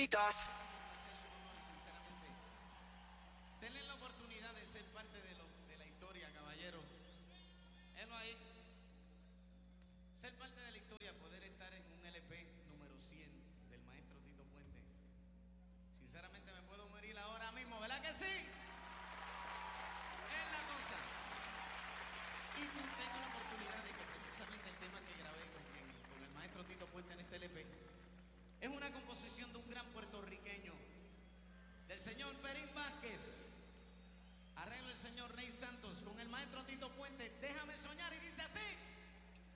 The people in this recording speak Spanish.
Palomitas. Sinceramente, denle la oportunidad de ser parte de la historia, caballero. Élo ahí. Ser parte de la historia, poder estar en un LP número 100 del maestro Tito Puente. Sinceramente me puedo morir ahora mismo, ¿verdad que sí? Es la cosa. Y tengo la oportunidad de que precisamente el tema que grabé con el maestro Tito Puente en este LP es una composición de un gran puertorriqueño, del señor Perín Vázquez. Arreglo el señor Rey Santos con el maestro Tito Puente.